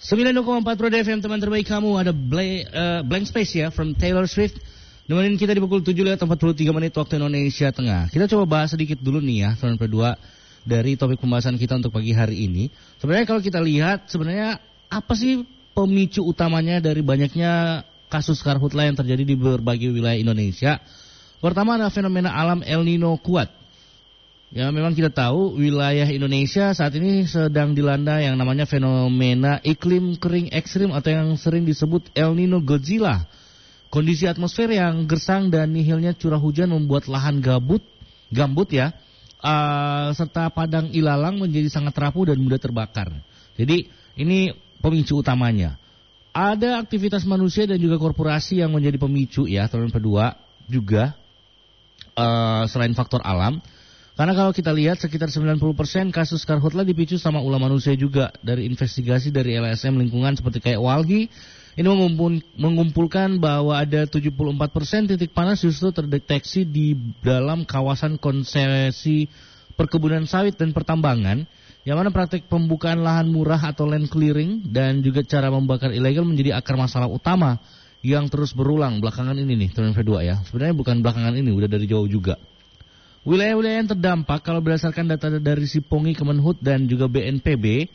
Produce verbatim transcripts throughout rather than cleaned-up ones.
sembilan puluh koma empat Roda F M, teman terbaik kamu. Ada blank, uh, blank Space ya, from Taylor Swift. Nemenin kita di pukul tujuh lewat empat puluh tiga menit waktu Indonesia Tengah. Kita coba bahas sedikit dulu nih ya, teman berdua, dari topik pembahasan kita untuk pagi hari ini. Sebenarnya kalau kita lihat, sebenarnya apa sih pemicu utamanya dari banyaknya kasus karhutla yang terjadi di berbagai wilayah Indonesia? Pertama ada fenomena alam El Nino kuat. Ya, memang kita tahu wilayah Indonesia saat ini sedang dilanda yang namanya fenomena iklim kering ekstrim atau yang sering disebut El Nino Godzilla. Kondisi atmosfer yang gersang dan nihilnya curah hujan membuat lahan gabut, gambut ya, uh, serta padang ilalang menjadi sangat rapuh dan mudah terbakar. Jadi ini pemicu utamanya. Ada aktivitas manusia dan juga korporasi yang menjadi pemicu ya, teman kedua juga uh, selain faktor alam. Karena kalau kita lihat sekitar sembilan puluh persen kasus karhutla dipicu sama ulah manusia juga. Dari investigasi dari L S M lingkungan seperti kayak Walhi, ini mengumpul, mengumpulkan bahwa ada tujuh puluh empat persen titik panas justru terdeteksi di dalam kawasan konsesi perkebunan sawit dan pertambangan, yang mana praktik pembukaan lahan murah atau land clearing dan juga cara membakar ilegal menjadi akar masalah utama yang terus berulang belakangan ini nih, teman kedua ya. Sebenarnya bukan belakangan ini, udah dari jauh juga. Wilayah-wilayah yang terdampak kalau berdasarkan data dari Sipongi, Kemenhut dan juga B N P B,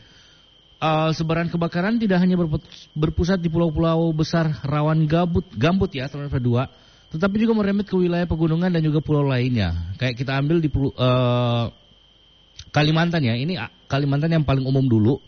uh, sebaran kebakaran tidak hanya berpusat di pulau-pulau besar rawan gabut, gambut ya teman kedua, tetapi juga merembet ke wilayah pegunungan dan juga pulau lainnya. Kayak kita ambil di pulau, uh, Kalimantan ya, ini Kalimantan yang paling umum dulu.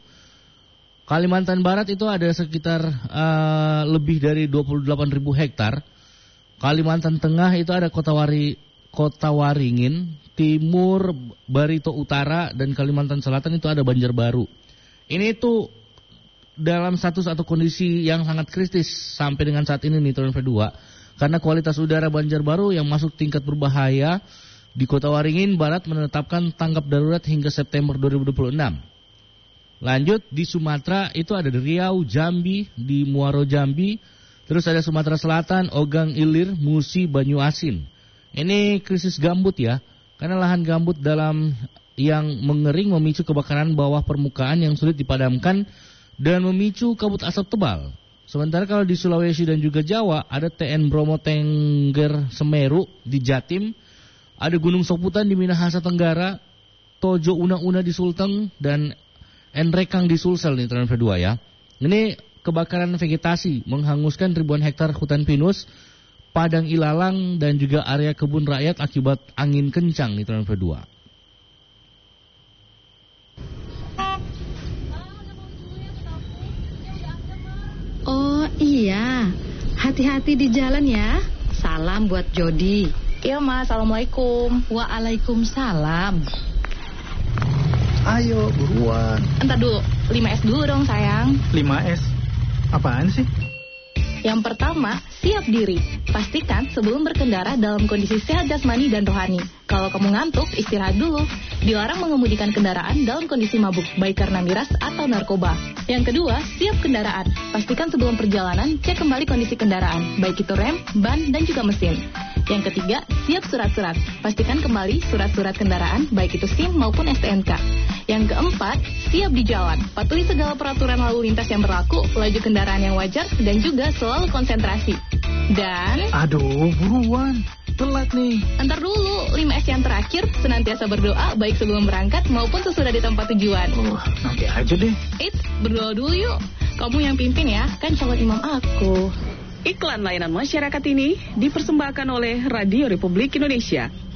Kalimantan Barat itu ada sekitar uh, lebih dari dua puluh delapan ribu hektar. Kalimantan Tengah itu ada Kota Wari Kota Waringin, Timur, Barito Utara, dan Kalimantan Selatan itu ada Banjarbaru. Ini tuh dalam status atau kondisi yang sangat kritis sampai dengan saat ini nih tahun kedua. Karena kualitas udara Banjarbaru yang masuk tingkat berbahaya. Di Kota Waringin Barat menetapkan tanggap darurat hingga September dua ribu dua puluh enam. Lanjut di Sumatera itu ada di Riau, Jambi, di Muaro Jambi. Terus ada Sumatera Selatan, Ogang Ilir, Musi, Banyuasin. Ini krisis gambut ya, karena lahan gambut dalam yang mengering memicu kebakaran bawah permukaan yang sulit dipadamkan dan memicu kabut asap tebal. Sementara kalau di Sulawesi dan juga Jawa ada T N Bromo Tengger Semeru di Jatim, ada Gunung Soputan di Minahasa Tenggara, Tojo Una-Una di Sulteng, dan Enrekang di Sulsel nih teman kedua ya. Ini kebakaran vegetasi menghanguskan ribuan hektar hutan pinus, padang ilalang, dan juga area kebun rakyat akibat angin kencang nih tahun kedua. Oh iya, hati-hati di jalan ya. Salam buat Jody. Iya mas, assalamualaikum. Waalaikumsalam. Ayo buruan. Entar dulu, lima S dulu dong sayang. lima S? Apaan sih? Yang pertama, siap diri. Pastikan sebelum berkendara dalam kondisi sehat jasmani dan rohani. Kalau kamu ngantuk, istirahat dulu. Dilarang mengemudikan kendaraan dalam kondisi mabuk, baik karena miras atau narkoba. Yang kedua, siap kendaraan. Pastikan sebelum perjalanan, cek kembali kondisi kendaraan, baik itu rem, ban, dan juga mesin. Yang ketiga, siap surat-surat. Pastikan kembali surat-surat kendaraan, baik itu SIM maupun S T N K. Yang keempat, siap di jalan. Patuhi segala peraturan lalu lintas yang berlaku, laju kendaraan yang wajar, dan juga selalu konsentrasi. Dan... Aduh, buruan. Telat nih. Antar dulu, lima S yang terakhir, senantiasa berdoa, baik sebelum berangkat maupun sesudah di tempat tujuan. Oh, nanti aja deh. Eits, berdoa dulu yuk. Kamu yang pimpin ya, kan calon imam aku. Iklan layanan masyarakat ini dipersembahkan oleh Radio Republik Indonesia.